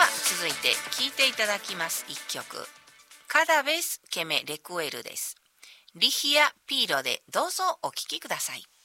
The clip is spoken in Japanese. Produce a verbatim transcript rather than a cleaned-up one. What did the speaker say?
続いて聴いていただきます一曲、Cada vez que me recuerdes、リヒア・ピーロでどうぞお聴きください。